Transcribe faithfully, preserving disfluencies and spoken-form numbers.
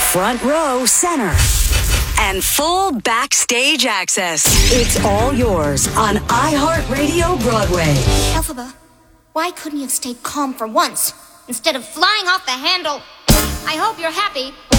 front row center, and full backstage access. It's all yours on iHeartRadio Broadway. Elphaba, why couldn't you have stayed calm for once instead of flying off the handle? I hope you're happy.